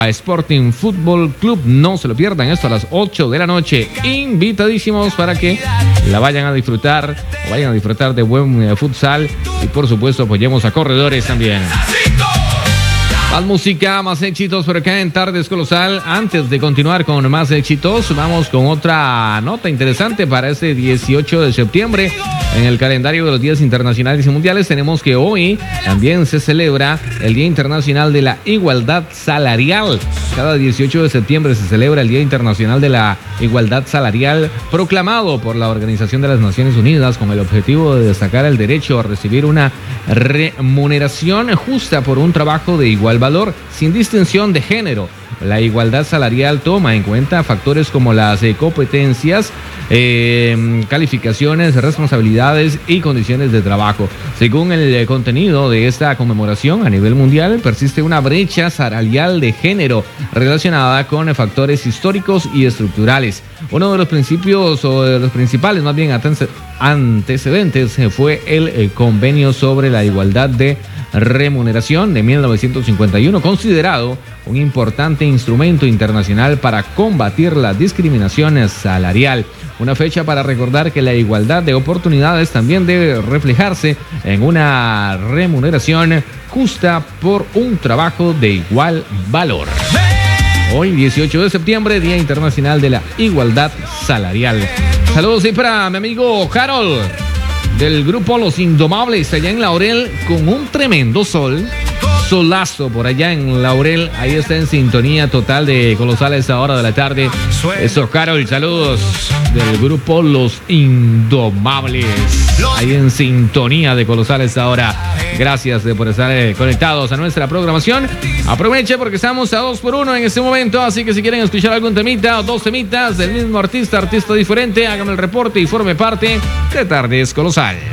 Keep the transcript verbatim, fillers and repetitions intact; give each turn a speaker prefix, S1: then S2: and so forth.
S1: Sporting Fútbol Club. No se lo pierdan, esto a las ocho de la noche. Invitadísimos para que la vayan a disfrutar, vayan a disfrutar de buen eh, futsal y por supuesto apoyemos a corredores también. Más música, más éxitos por acá en Tardes Colosal. Antes de continuar con más éxitos, vamos con otra nota interesante para este dieciocho de septiembre. En el calendario de los días internacionales y mundiales tenemos que hoy también se celebra el Día Internacional de la Igualdad Salarial. Cada dieciocho de septiembre se celebra el Día Internacional de la Igualdad Salarial, proclamado por la Organización de las Naciones Unidas con el objetivo de destacar el derecho a recibir una remuneración justa por un trabajo de igual valor, sin distinción de género. La igualdad salarial toma en cuenta factores como las eh, competencias, eh, calificaciones, responsabilidades y condiciones de trabajo. Según el eh, contenido de esta conmemoración a nivel mundial, persiste una brecha salarial de género relacionada con eh, factores históricos y estructurales. Uno de los principios o de los principales, más bien antecedentes, eh, fue el eh, convenio sobre la igualdad de remuneración de mil novecientos cincuenta y uno, considerado un importante instrumento internacional para combatir la discriminación salarial. Una fecha para recordar que la igualdad de oportunidades también debe reflejarse en una remuneración justa por un trabajo de igual valor. Hoy, dieciocho de septiembre, Día Internacional de la Igualdad Salarial. Saludos y para mi amigo Harold, del grupo Los Indomables, allá en Laurel, con un tremendo sol, solazo por allá en Laurel. Ahí está en sintonía total de Colosal a esta hora de la tarde. Eso, Carol, saludos del grupo Los Indomables, ahí en sintonía de Colosal a esta hora. Gracias por estar eh, conectados a nuestra programación. Aproveche porque estamos a dos por uno en este momento, así que si quieren escuchar algún temita o dos temitas del mismo artista, artista diferente, hágame el reporte y forme parte de Tardes Colosal.